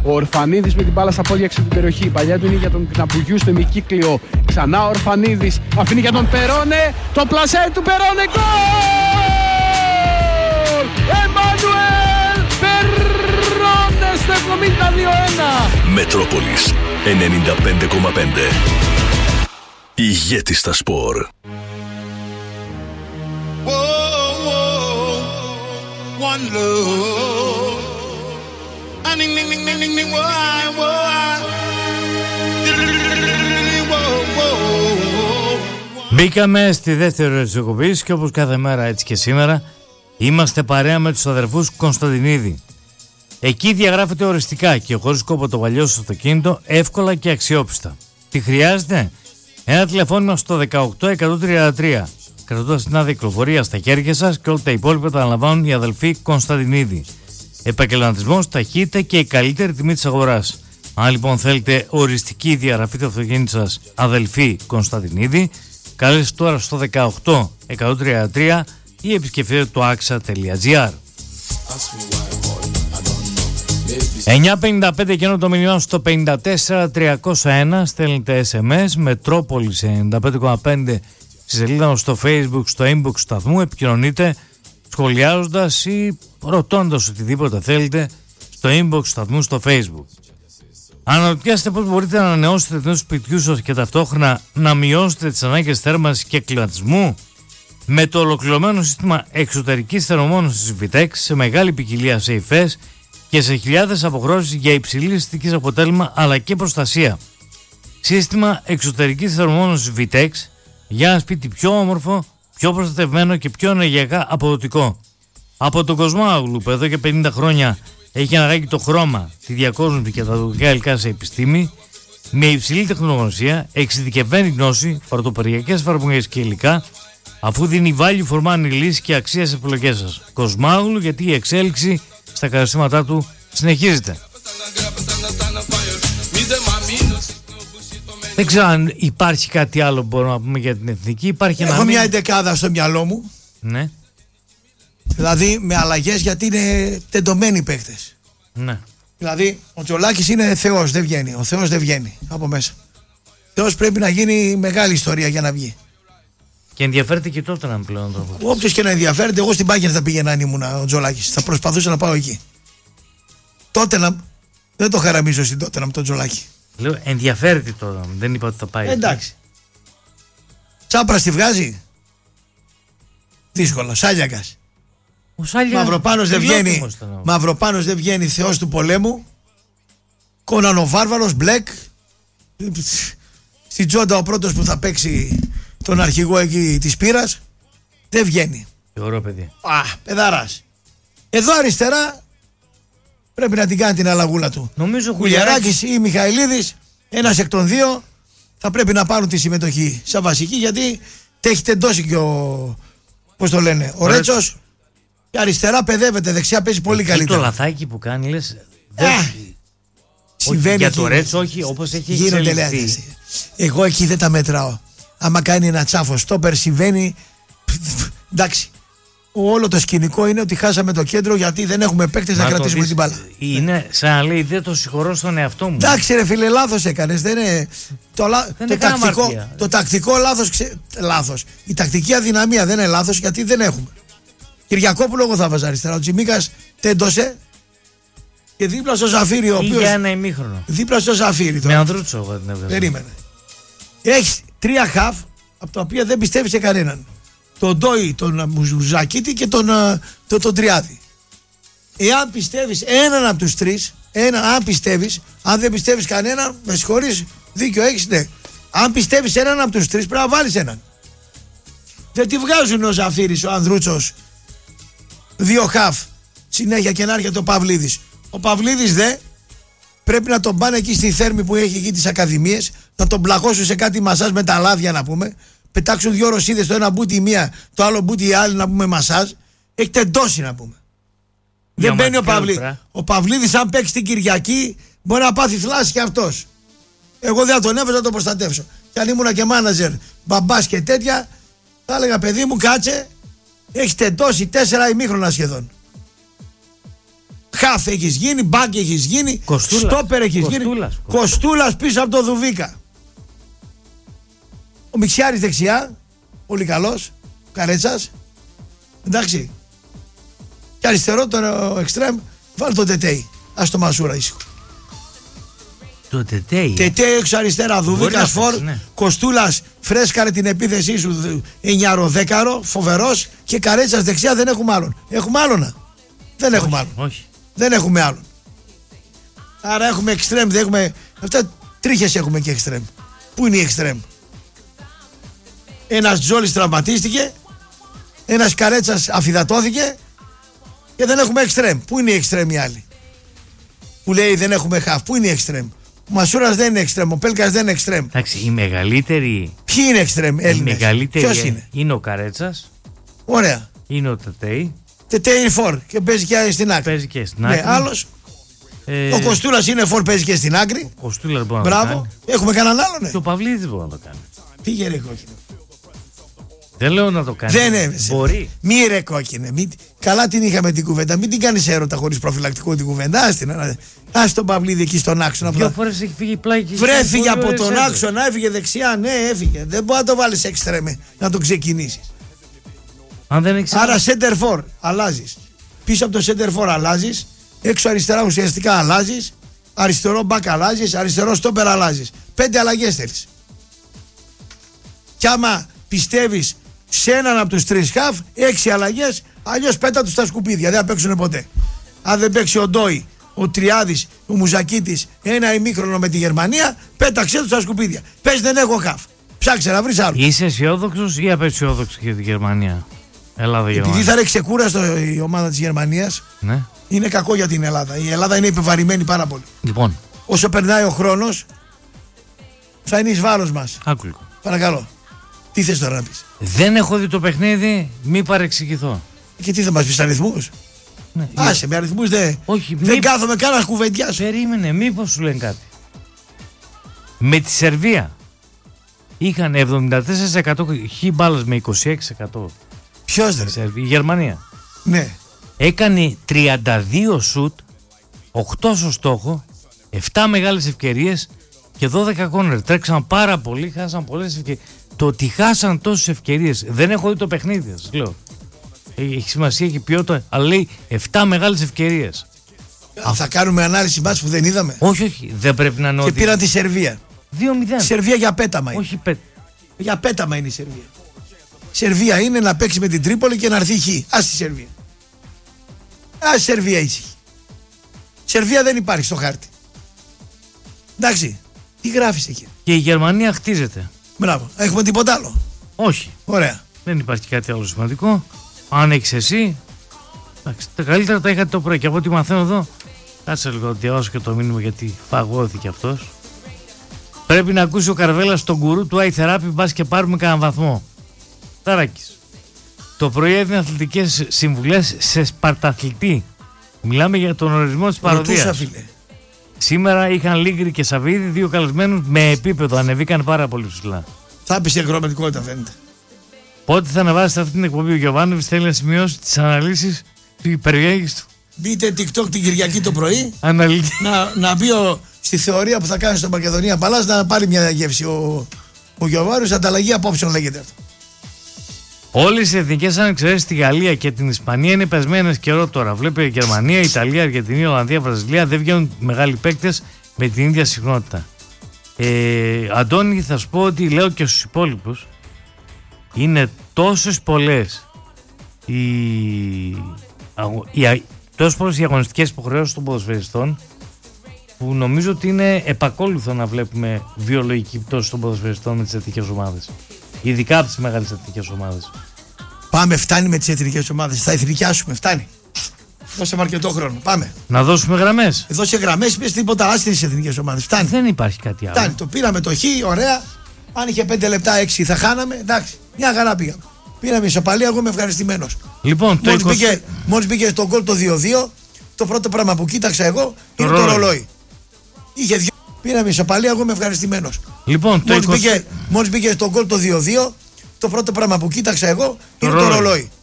Ο Ορφανίδης με την μπάλα στα πόδια έξω την περιοχή. Η παλιά του είναι για τον Κναπουγιού στο ημικύκλιο. Ξανά ο Ορφανίδης αφήνει για τον Περόνε. Το πλασέ του Περόνε. Γκολ! Εμμανουέλ Περόνε στο 72-1. Μετρόπολης 95,5. Ηγέτη στα σπορ. One love. Μπήκαμε στη δεύτερη ώρα της εκπομπής και όπως κάθε μέρα έτσι και σήμερα είμαστε παρέα με τους αδερφούς Κωνσταντινίδη. Εκεί διαγράφεται οριστικά και χωρίς κόπο το παλιό στο αυτοκίνητο εύκολα και αξιόπιστα. Τι χρειάζεται? Ένα τηλεφώνημα στο 18133. Κρατώντας την άδεια κυκλοφορία στα χέρια σας και όλα τα υπόλοιπα τα αναλαμβάνουν οι αδελφοί Κωνσταντινίδη. Επαγγελματισμός, ταχύτητα και η καλύτερη τιμή της αγοράς. Αν λοιπόν θέλετε οριστική διαγραφή του αυτοκίνητου σας, αδελφοί Κωνσταντινίδη, καλέστε τώρα στο 18133 ή επισκεφτείτε το axa.gr. 9.55 και ενώ το μηνύμα στο 54301 στέλνετε SMS Μετρόπολης 95,5 στη σελίδα μας στο Facebook, στο inbox σταθμού, επικοινωνείτε σχολιάζοντας ή ρωτώντας οτιδήποτε θέλετε στο inbox σταθμού στο Facebook. Αναρωτιάστε πώς μπορείτε να ανανεώσετε την σπιτιού σας και ταυτόχρονα να μειώσετε τις ανάγκες θέρμανσης και κλιματισμού με το ολοκληρωμένο σύστημα εξωτερικής θερμομόνωσης Vitex σε μεγάλη ποικιλία σε υφές και σε χιλιάδες αποχρώσεις για υψηλή αισθητικής αποτέλεσμα αλλά και προστασία. Σύστημα εξωτερικής θερμομόνωσης Vitex για ένα σπίτι πιο όμορφο, πιο προστατευμένο και πιο ενεργειακά αποδοτικό. Από τον Κοσμάγλου που εδώ και 50 χρόνια έχει αναγάγει το χρώμα, τη διακόσμηση και τα δοτικά υλικά σε επιστήμη, με υψηλή τεχνογνωσία, εξειδικευμένη γνώση, πρωτοποριακές εφαρμογές και υλικά, αφού δίνει value for money λύση και αξία στις επιλογές σας. Κοσμάγλου, γιατί η εξέλιξη στα καταστήματά του συνεχίζεται. Δεν ξέρω αν υπάρχει κάτι άλλο που μπορούμε να πούμε για την εθνική. Υπάρχει Έχω μια εντεκάδα στο μυαλό μου. Ναι. Δηλαδή με αλλαγές, γιατί είναι τεντωμένοι παίκτες. Ναι. Δηλαδή ο Τζολάκης είναι θεός, δεν βγαίνει. Ο θεός δεν βγαίνει από μέσα. Ο θεός πρέπει να γίνει μεγάλη ιστορία για να βγει. Και ενδιαφέρεται και τότε να πλέον. Όποιος και να ενδιαφέρεται, εγώ στην Bayern θα πήγαινα αν ήμουν ο Τζολάκης. Θα προσπαθούσα να πάω εκεί. Τότε να. Δεν το χαραμίζω στην τότε με τον Τζολάκη. Λέω ενδιαφέρεται τώρα, δεν είπα ότι θα πάει. Εντάξει. Τσάπρας τη βγάζει. Δύσκολο. Σάλιακας. Μαυροπάνος δεν βγαίνει. Μαυροπάνος δεν βγαίνει, θεός του πολέμου. Κόναν ο Βάρβαρος, Μπλεκ. Στην Τζόντα ο πρώτος που θα παίξει τον αρχηγό εκεί της πύρας. Δεν βγαίνει. Ωραίο παιδί. Παιδάρας. Εδώ αριστερά πρέπει να την κάνει την αλλαγούλα του. Νομίζω Κουλιαράκης ή Μιχαηλίδης, ένας εκ των δύο θα πρέπει να πάρουν τη συμμετοχή σαν βασική, γιατί έχει τεντώσει και ο. Πώς το λένε, ο Ρέτσος. Και αριστερά παιδεύεται, δεξιά παίζει πολύ καλύτερα. Το λαθάκι που κάνει, λες. Συμβαίνει για το Ρέτσο, όχι όπως έχει εξελιχθεί. Εγώ εκεί δεν τα μετράω. Άμα κάνει ένα τσάφο στόπερ, συμβαίνει. Εντάξει. Όλο το σκηνικό είναι ότι χάσαμε το κέντρο γιατί δεν έχουμε παίκτες να κρατήσουμε την μπάλα. Είναι σαν να λέει, δεν το συγχωρώ στον εαυτό μου. Εντάξει ρε φίλε, λάθος έκανες. Δεν είναι. Το τακτικό λάθος. Η τακτική αδυναμία δεν είναι λάθος, γιατί δεν έχουμε. Κυριακόπουλο εγώ θα βάζα αριστερά. Ο Τσιμίκας τέντωσε και δίπλα στο Ζαφύρι. Για ένα ημίχρονο. Δίπλα στο Ζαφύρι. Με Ανδρούτσο εγώ την έβγαζα. Περίμενε. Έχεις 3 χαφ από τα οποία δεν πιστεύεις σε κανέναν. Τον Ντόι, τον Μουζακίτη και τον Τριάδη. Εάν πιστεύεις έναν από τους τρεις, αν δεν πιστεύεις κανέναν, με συγχωρείς, δίκιο έχεις, ναι. Αν πιστεύεις έναν από τους τρεις, πρέπει να βάλεις έναν. Δεν τη βγάζουν ο Ζαφύρης, ο Ανδρούτσος, 2 χαφ συνέχεια και να έρχεται ο Παυλίδης. Ο Παυλίδης πρέπει να τον πάνε εκεί στη Θέρμη που έχει εκεί τις ακαδημίες, να τον πλακώσουν σε κάτι μασάζ με τα λάδια να πούμε. Πετάξουν 2 ρωσίδες, το ένα μπούτι η μία, το άλλο μπούτι η άλλη να πούμε μασάζ. Έχει τεντώσει να πούμε. Δεν μπαίνει ο Παυλίδης. Ο Παυλίδης, αν παίξει την Κυριακή, μπορεί να πάθει θλάση και αυτός. Εγώ δεν θα τον έβαζα να τον προστατεύσω. Και αν ήμουνα και μάναζερ, μπαμπάς και τέτοια, θα έλεγα παιδί μου κάτσε, έχει τεντώσει 4 ημίχρονα σχεδόν. Χαφ έχεις γίνει, μπακ έχεις γίνει, στόπερ έχεις γίνει. Κοστούλας πίσω από το Δουβίκα. Ο Μιξιάρης δεξιά, πολύ καλός. Καρέτσας, εντάξει. Και αριστερό το εξτρέμ, βάλει το Τετέι. Ας το Μασούρα ήσυχο. Το Τετέι. Τετέι έξω αριστερά, Δουβίκας φορ, ναι. Κοστούλας φρέσκαρε την επίθεσή σου 9-10, φοβερός. Και Καρέτσας δεξιά, δεν έχουμε άλλον. Έχουμε άλλον? Δεν έχουμε άλλον. Όχι. Δεν έχουμε άλλον. Άρα έχουμε εξτρέμ, δεν έχουμε. Αυτά τρίχες έχουμε και εξτρέμ. Πού είναι η εξτρέμ? Ένας Τζόλης τραυματίστηκε, ένας Καρέτσας αφυδατώθηκε και δεν έχουμε εξτρέμ. Πού είναι η εξτρέμ η άλλη? Που λέει δεν έχουμε χαφ. Πού είναι η εξτρέμ? Ο Μασούρας δεν είναι εξτρέμ, ο Πέλκας δεν είναι εξτρέμ. Εντάξει, η μεγαλύτερη. Ποιοι είναι εξτρέμ Έλληνες? Ποιος είναι? Είναι ο Καρέτσας. Ωραία. Είναι ο Τετέι. Τετέι είναι φορ και παίζει και στην άκρη. Παίζει και στην άκρη. Ναι, άλλος. Ο Κοστούλας είναι φορ, παίζει και στην άκρη. Ο Κοστούλας μπορεί να μπράβο. το κάνει. Έχουμε κανέναν άλλον? Και ο Παυλίδης μπορεί να το κάνει. Πήγε ρε κόκκινο. Δεν λέω να το κάνει. Δεν είναι. Μπορεί. Μη ρε κόκκινε. Καλά την είχαμε την κουβέντα. Μην την κάνεις έρωτα χωρίς προφυλακτικό την κουβέντα. Ας τον Παυλίδη εκεί στον άξονα. 2 φορές έχει φύγει πλάι και βρέθηκε από τον άξονα, έφυγε δεξιά. Ναι, έφυγε. Δεν μπορεί να το βάλεις εξτρέμε να το ξεκινήσεις. Αν δεν έχεις. Άρα center for αλλάζεις. Πίσω από το center for αλλάζεις. Έξω αριστερά ουσιαστικά αλλάζεις. Αριστερό μπακ αλλάζεις. Αριστερό στόπερ αλλάζεις. 5 αλλαγές θέλεις. Κι άμα πιστεύεις σε έναν από τους 3 χαφ, 6 αλλαγές, αλλιώς πέτα τους στα σκουπίδια. Δεν θα παίξουν ποτέ. Αν δεν παίξει ο Ντόι, ο Τριάδης, ο Μουζακίτης, ένα ημίχρονο με τη Γερμανία, πέταξε τους στα σκουπίδια. Πες δεν έχω χαφ. Ψάξε να βρεις άλλο. Είσαι αισιόδοξος ή απεσιόδοξος για τη Γερμανία? Επειδή θα είναι ξεκούραστο η ομάδα της Γερμανίας, ναι. Είναι κακό για την Ελλάδα. Η Ελλάδα είναι επιβαρημένη πάρα πολύ. Λοιπόν. Όσο περνάει ο χρόνος, θα είναι εις βάρος μας. Άκου. Παρακαλώ. Τι θες τώρα να πεις? Δεν έχω δει το παιχνίδι, μη παρεξηγηθώ. Και τι θα μας πεις, αριθμούς? Ναι, άσε, με αριθμούς όχι, δεν κάθομαι καν να κουβεντιάσω. Περίμενε, μήπως σου λένε κάτι. Με τη Σερβία είχαν 74% χ μπάλας με 26%. Ποιος δεν? Η Γερμανία. Ναι. Έκανε 32 σουτ, 8 στο στόχο, 7 μεγάλες ευκαιρίες και 12 κόρνερ. Τρέξαν πάρα πολύ, χάσαν πολλές ευκαιρίες. Το ότι χάσαν τόσες ευκαιρίες, δεν έχω δει το παιχνίδι, σας λέω. Έχει σημασία και ποιότητα, αλλά λέει 7 μεγάλες ευκαιρίες. Θα κάνουμε ανάλυση μπας που δεν είδαμε. Όχι, δεν πρέπει να είναι. Και πήραν τη Σερβία. 2-0. Σερβία για πέταμα είναι. Όχι για πέταμα είναι η Σερβία. Σερβία είναι να παίξει με την Τρίπολη και να έρθει χ. Ας τη Σερβία. Ας Σερβία ήσυχη. Σερβία δεν υπάρχει στο χάρτη. Εντάξει. Τι γράφεις εκεί? Και η Γερμανία χτίζεται. Μπράβο. Έχουμε τίποτα άλλο? Όχι. Ωραία. Δεν υπάρχει κάτι άλλο σημαντικό. Αν έχεις εσύ. Εντάξει, τα καλύτερα τα είχατε το πρωί. Και από ό,τι μαθαίνω εδώ. Κάτσε λίγο να διαβάσω και το μήνυμα γιατί φαγώθηκε αυτός. Πρέπει να ακούσει ο Καρβέλας τον γκουρού του iTherapy, μπας και πάρουμε κανένα βαθμό. Ταράκης. Το πρωί έδινε αθλητικές συμβουλές σε Σπαρταθλητή. Μιλάμε για τον ορισμό της παροδίας. Σήμερα είχαν Λίγκρη και Σαββίδη, 2 καλεσμένους με επίπεδο. Ανεβήκαν πάρα πολύ ψηλά. Θα πεις η ακροματικότητα, φαίνεται. Πότε θα ανεβάσετε αυτή την εκπομπή? Ο Γιωβάνοβιτς θέλει να σημειώσει τις αναλύσεις του υπεργέγης του. Μπείτε TikTok την Κυριακή το πρωί. να μπει στη θεωρία που θα κάνει στο Μακεδονία Παλάς να πάρει μια γεύση. Ο Γιωβάνοβιτς, ανταλλαγή απόψεων λέγεται αυτό. Όλες οι εθνικές, αν εξαιρέσεις τη Γαλλία και την Ισπανία, είναι πεσμένες καιρό τώρα. Βλέπει η Γερμανία, η Ιταλία, η Αργεντινή, η Ολλανδία, η Βραζιλία δεν βγαίνουν μεγάλοι παίκτες με την ίδια συχνότητα. Αντώνη, θα σου πω ότι λέω και στους υπόλοιπους, είναι τόσες πολλές οι αγωνιστικές υποχρεώσεις των ποδοσφαιριστών που νομίζω ότι είναι επακόλουθο να βλέπουμε βιολογική πτώση των ποδοσφαιριστών με τις εθνικές ομάδες. Ειδικά από τις μεγάλες εθνικές ομάδες. Πάμε, φτάνει με τις εθνικές ομάδες. Θα εθνικιάσουμε, φτάνει. Δώσαμε αρκετό χρόνο. Πάμε. Να δώσουμε γραμμές. Δώσε γραμμές, πες τίποτα, άστηρες στις εθνικές ομάδες. Φτάνει. Δεν υπάρχει κάτι άλλο. Φτάνει. Το πήραμε το χ, ωραία. Αν είχε 5 λεπτά, 6 θα χάναμε. Εντάξει, μια χαρά πήγαμε. Πήραμε ισοπαλία, εγώ είμαι ευχαριστημένος. Λοιπόν, μόλις μπήκε στο γκολ το 2-2, το πρώτο πράγμα που κοίταξα εγώ είναι το ρολόι. Είχε 2. Πήραμε ισοπαλία, εγώ είμαι ευχαριστημένος. Λοιπόν, μόλις μπήκε στο γκολ το 2-2, το πρώτο πράγμα που κοίταξα εγώ είναι το ρολόι.